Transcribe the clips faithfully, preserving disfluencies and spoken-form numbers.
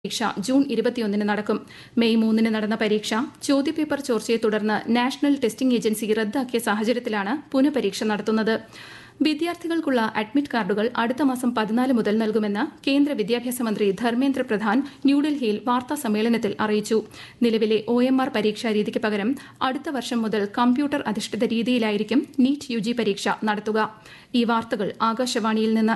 പരീക്ഷ ജൂൺ ഇരുപത്തിയൊന്നിന് നടക്കും. മെയ് മൂന്നിന് നടന്ന പരീക്ഷ ചോദ്യപേപ്പർ ചോർച്ചയെ തുടർന്ന് നാഷണൽ ടെസ്റ്റിംഗ് ഏജൻസി റദ്ദാക്കിയ സാഹചര്യത്തിലാണ് പുനഃപരീക്ഷ നടത്തുന്നത്. വിദ്യാർത്ഥികൾക്കുള്ള അഡ്മിറ്റ് കാർഡുകൾ അടുത്ത മാസം പതിനാല് മുതൽ നൽകുമെന്ന് കേന്ദ്ര വിദ്യാഭ്യാസ മന്ത്രി ധർമ്മേന്ദ്ര പ്രധാൻ ന്യൂഡൽഹിയിൽ വാർത്താ സമ്മേളനത്തിൽ അറിയിച്ചു. നിലവിലെ ഒ എം ആർ പരീക്ഷാ രീതിക്ക് പകരം അടുത്ത വർഷം മുതൽ കമ്പ്യൂട്ടർ അധിഷ്ഠിത രീതിയിലായിരിക്കും നീറ്റ് യു ജി പരീക്ഷ നടത്തുക. ഈ വാർത്തകൾ ആകാശവാണിയിൽ നിന്ന്.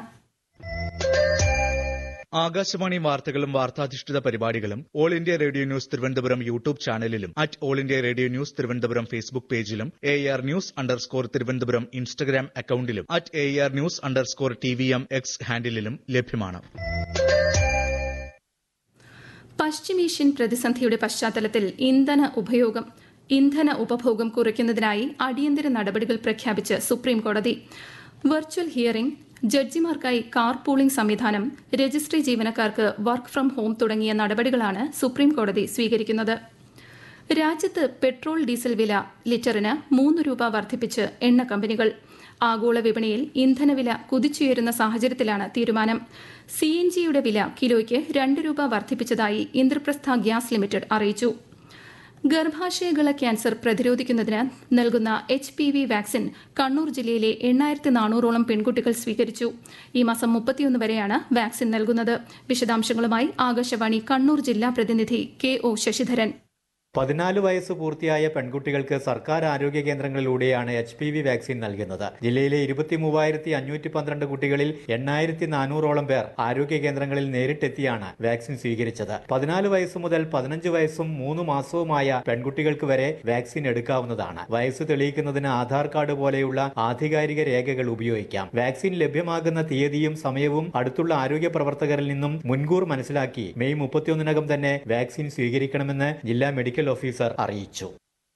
ആകാശവാണി വാർത്തകളും വാർത്താധിഷ്ഠിത പരിപാടികളും all India radio news Thiruvananthapuram YouTube ചാനലിലും at all India radio news Thiruvananthapuram Facebook പേജിലും A R news underscore Thiruvananthapuram Instagram അക്കൌണ്ടിലും at A R news underscore T V M X ഹാൻഡിലും ലഭ്യമാണ്. പശ്ചിമേഷ്യൻ പ്രതിസന്ധിയുടെ പശ്ചാത്തലത്തിൽ ഇന്ധന ഉപയോഗം ഇന്ധന ഉപഭോഗം കുറയ്ക്കുന്നതിനായി അടിയന്തര നടപടികൾ പ്രഖ്യാപിച്ച് സുപ്രീംകോടതി. വെർച്വൽ ഹിയറിംഗ്, ജഡ്ജിമാർക്കായി കാർ പൂളിംഗ് സംവിധാനം, രജിസ്ട്രി ജീവനക്കാർക്ക് വർക്ക് ഫ്രം ഹോം തുടങ്ങിയ നടപടികളാണ് സുപ്രീംകോടതി സ്വീകരിക്കുന്നത്. രാജ്യത്ത് പെട്രോൾ ഡീസൽ വില ലിറ്ററിന് മൂന്ന് രൂപ വർദ്ധിപ്പിച്ച് എണ്ണ കമ്പനികൾ. ആഗോള വിപണിയിൽ ഇന്ധനവില കുതിച്ചുയരുന്ന സാഹചര്യത്തിലാണ് തീരുമാനം. സി എൻ ജിയുടെ വില കിലോയ്ക്ക് രണ്ട് രൂപ വർദ്ധിപ്പിച്ചതായി ഇന്ദ്രപ്രസ്ഥ ഗ്യാസ് ലിമിറ്റഡ് അറിയിച്ചു. ഗർഭാശയഗള ക്യാൻസർ പ്രതിരോധിക്കുന്നതിന് നൽകുന്ന H P V vaccine Kannur ജില്ലയിലെ എണ്ണായിരത്തി നാനൂറോളം പെൺകുട്ടികൾ സ്വീകരിച്ചു. ഈ മാസം മുപ്പത്തിയൊന്ന് വരെയാണ് വാക്സിൻ നൽകുന്നത്. വിശദാംശങ്ങളുമായി ആകാശവാണി കണ്ണൂർ ജില്ലാ പ്രതിനിധി കെ ഒ ശശിധരൻ. പതിനാല് വയസ്സ് പൂർത്തിയായ പെൺകുട്ടികൾക്ക് സർക്കാർ ആരോഗ്യ കേന്ദ്രങ്ങളിലൂടെയാണ് എച്ച് പി വി വാക്സിൻ നൽകുന്നത്. ജില്ലയിലെ ഇരുപത്തി മൂവായിരത്തി അഞ്ഞൂറ്റി പന്ത്രണ്ട് കുട്ടികളിൽ എണ്ണായിരത്തി നാനൂറോളം പേർ ആരോഗ്യ കേന്ദ്രങ്ങളിൽ നേരിട്ടെത്തിയാണ് വാക്സിൻ സ്വീകരിച്ചത്. പതിനാല് വയസ്സ് മുതൽ പതിനഞ്ച് വയസ്സും മൂന്ന് മാസവുമായ പെൺകുട്ടികൾക്ക് വരെ വാക്സിൻ എടുക്കാവുന്നതാണ്. വയസ്സ് തെളിയിക്കുന്നതിന് ആധാർ കാർഡ് പോലെയുള്ള ആധികാരിക രേഖകൾ ഉപയോഗിക്കാം. വാക്സിൻ ലഭ്യമാകുന്ന തീയതിയും സമയവും അടുത്തുള്ള ആരോഗ്യ പ്രവർത്തകരിൽ നിന്നും മുൻകൂർ മനസ്സിലാക്കി മെയ് മുപ്പത്തിയൊന്നിനകം തന്നെ വാക്സിൻ സ്വീകരിക്കണമെന്ന് ജില്ലാ മെഡിക്കൽ ഓഫീസർ അറിയിച്ചു.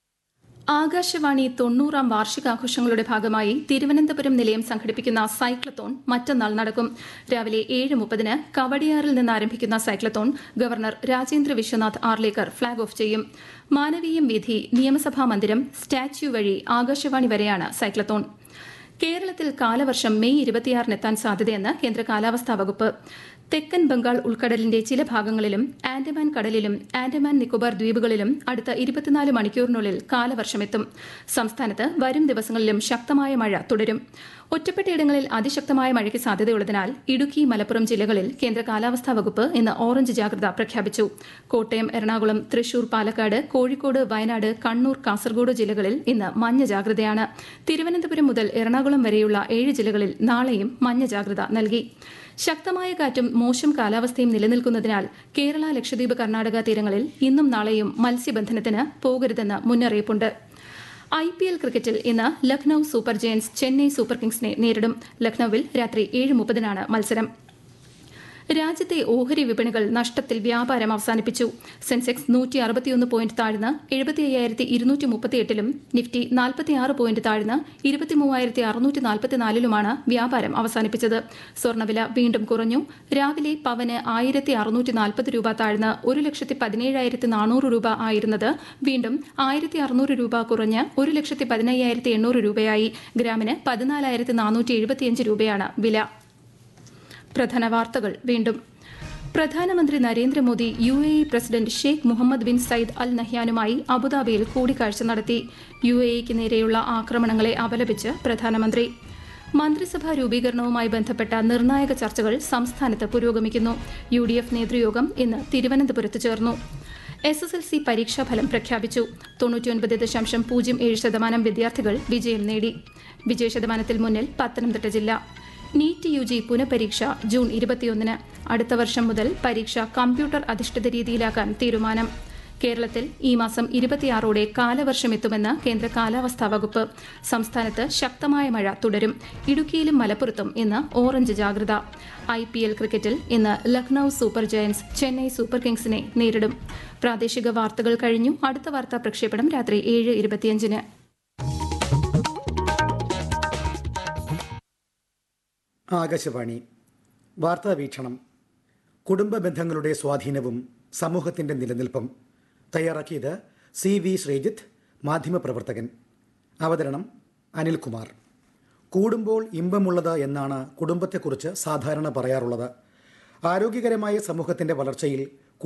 ആകാശവാണി തൊണ്ണൂറാം വാർഷികാഘോഷങ്ങളുടെ ഭാഗമായി തിരുവനന്തപുരം നിലയം സംഘടിപ്പിക്കുന്ന സൈക്ലത്തോൺ മറ്റന്നാൾ നടക്കും. രാവിലെ ഏഴ് മുപ്പതിന് കവടിയാറിൽ നിന്ന് ആരംഭിക്കുന്ന cyclothon governor Rajendra Vishwanath Arlekar flag off ചെയ്യും. മാനവീയം വീഥി, നിയമസഭാ മന്ദിരം, സ്റ്റാച്യു വഴി ആകാശവാണി വരെയാണ് സൈക്ലത്തോൺ. കേരളത്തിൽ കാലവർഷം മെയ് ഇരുപത്തിയാറിനെത്താൻ സാധ്യതയെന്ന് കേന്ദ്ര കാലാവസ്ഥാ വകുപ്പ്. തെക്കൻ ബംഗാൾ ഉൾക്കടലിന്റെ ചില ഭാഗങ്ങളിലും ആൻഡമാൻ കടലിലും ആൻഡമാൻ നിക്കോബാർ ദ്വീപുകളിലും അടുത്ത ഇരുപത്തിനാല് മണിക്കൂറിനുള്ളിൽ കാലവർഷമെത്തും. സംസ്ഥാനത്ത് വരും ദിവസങ്ങളിലും ശക്തമായ മഴ തുടരും. ഒറ്റപ്പെട്ടയിടങ്ങളിൽ അതിശക്തമായ മഴയ്ക്ക് സാധ്യതയുള്ളതിനാൽ ഇടുക്കി, മലപ്പുറം ജില്ലകളിൽ കേന്ദ്ര കാലാവസ്ഥാ വകുപ്പ് ഇന്ന് ഓറഞ്ച് ജാഗ്രത പ്രഖ്യാപിച്ചു. കോട്ടയം, എറണാകുളം, തൃശൂർ, പാലക്കാട്, കോഴിക്കോട്, വയനാട്, കണ്ണൂർ, കാസർഗോഡ് ജില്ലകളിൽ ഇന്ന് മഞ്ഞ ജാഗ്രതയാണ്. തിരുവനന്തപുരം മുതൽ എറണാകുളം വരെയുള്ള ഏഴ് ജില്ലകളിൽ നാളെയും മഞ്ഞ ജാഗ്രത നൽകി. ശക്തമായ കാറ്റും മോശം കാലാവസ്ഥയും നിലനിൽക്കുന്നതിനാൽ കേരള, ലക്ഷദ്വീപ്, കർണാടക തീരങ്ങളിൽ ഇന്നും നാളെയും മത്സ്യബന്ധനത്തിന് പോകരുതെന്ന് മുന്നറിയിപ്പുണ്ട്. ഐ പി എൽ ക്രിക്കറ്റിൽ ഇന്ന് Lucknow super Giants Chennai super കിങ്സിനെ നേരിടും. ലക്നൌവിൽ രാത്രി ഏഴ് മുപ്പതിനാണ് മത്സരം. രാജ്യത്തെ ഓഹരി വിപണികൾ നഷ്ടത്തിൽ വ്യാപാരം അവസാനിപ്പിച്ചു. സെൻസെക്സ് നൂറ്റി അറുപത്തിയൊന്ന് പോയിന്റ് താഴ്ന്ന് എഴുപത്തി അയ്യായിരത്തി ഇരുന്നൂറ്റി മുപ്പത്തിയെട്ടിലും നിഫ്റ്റി നാൽപ്പത്തിയാറ് പോയിന്റ് താഴ്ന്ന് ഇരുപത്തി മൂവായിരത്തി അറുന്നൂറ്റി നാൽപ്പത്തിനാലിലുമാണ് വ്യാപാരം അവസാനിപ്പിച്ചത്. സ്വർണ്ണവില വീണ്ടും കുറഞ്ഞു. രാവിലെ പവന് ആയിരത്തി അറുന്നൂറ്റി നാൽപ്പത് രൂപ താഴ്ന്ന് ഒരു ലക്ഷത്തി പതിനേഴായിരത്തി നാനൂറ് രൂപ ആയിരുന്നത് വീണ്ടും ആയിരത്തി അറുന്നൂറ് രൂപ കുറഞ്ഞ് ഒരു ലക്ഷത്തി പതിനയ്യായിരത്തി എണ്ണൂറ് രൂപയായി. ഗ്രാമിന് പതിനാലായിരത്തി നാനൂറ്റി എഴുപത്തിയഞ്ച് രൂപയാണ് വില. പ്രധാന വാർത്തകൾ വീണ്ടും. പ്രധാനമന്ത്രി Narendra Modi U A E president Sheikh Muhammad bin Sayyid അൽ നഹ്യാനുമായി അബുദാബിയിൽ കൂടിക്കാഴ്ച നടത്തി. യു എ ഇക്ക് നേരെയുള്ള ആക്രമണങ്ങളെ അപലപിച്ച് പ്രധാനമന്ത്രി. മന്ത്രിസഭാ രൂപീകരണവുമായി ബന്ധപ്പെട്ട നിർണായക ചർച്ചകൾ സംസ്ഥാനത്ത് പുരോഗമിക്കുന്നു. യു ഡി എഫ് നേതൃയോഗം ഇന്ന് തിരുവനന്തപുരത്ത് ചേർന്നു. എസ് എസ് എൽ സി പരീക്ഷാഫലം പ്രഖ്യാപിച്ചു. തൊണ്ണൂറ്റിയൊൻപത് ദശാംശം പൂജ്യം ഏഴ് ശതമാനം വിദ്യാർത്ഥികൾ വിജയം നേടി. വിജയശതമാനത്തിൽ മുന്നിൽ പത്തനംതിട്ട ജില്ല. നീറ്റ് യു ജി പുനഃപരീക്ഷ ജൂൺ ഇരുപത്തിയൊന്നിന്. അടുത്ത വർഷം മുതൽ പരീക്ഷ കമ്പ്യൂട്ടർ അധിഷ്ഠിത രീതിയിലാക്കാൻ തീരുമാനം. കേരളത്തിൽ ഈ മാസം ഇരുപത്തിയാറോടെ കാലവർഷമെത്തുമെന്ന് കേന്ദ്ര കാലാവസ്ഥാ വകുപ്പ്. സംസ്ഥാനത്ത് ശക്തമായ മഴ തുടരും. ഇടുക്കിയിലും മലപ്പുറത്തും ഇന്ന് ഓറഞ്ച് ജാഗ്രത. ഐ പി എൽ ക്രിക്കറ്റിൽ ഇന്ന് Lucknow super Giants Chennai super കിങ്സിനെ നേരിടും. പ്രാദേശിക വാർത്തകൾ കഴിഞ്ഞു. അടുത്ത വാർത്താ പ്രക്ഷേപണം രാത്രി ഏഴ് ഇരുപത്തിയഞ്ചിന്. ആകാശവാണി വാർത്താ വീക്ഷണം. കുടുംബ ബന്ധങ്ങളുടെ സ്വാധീനവും സമൂഹത്തിൻ്റെ നിലനിൽപ്പും. തയ്യാറാക്കിയത് സി വി ശ്രീജിത്ത്, മാധ്യമപ്രവർത്തകൻ. അവതരണം അനിൽകുമാർ. കൂടുമ്പോൾ ഇമ്പമുള്ളത് എന്നാണ് കുടുംബത്തെക്കുറിച്ച് സാധാരണ പറയാറുള്ളത്. ആരോഗ്യകരമായ സമൂഹത്തിൻ്റെ വളർച്ചയിൽ